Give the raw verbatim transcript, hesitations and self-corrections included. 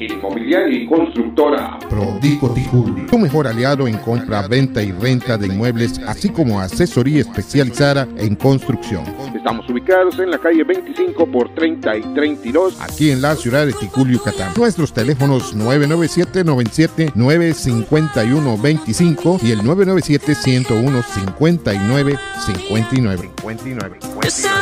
Inmobiliaria y constructora Prodico Ticuli, tu mejor aliado en compra, venta y renta de inmuebles, así como asesoría especializada en construcción. Estamos ubicados en la calle veinticinco por treinta y treinta y dos, aquí en la ciudad de Ticuli, Yucatán. Nuestros teléfonos nueve nueve siete, noventa y siete, nueve cinco uno, veinticinco y el nueve nueve siete, ciento uno, cincuenta y nueve cincuenta y nueve.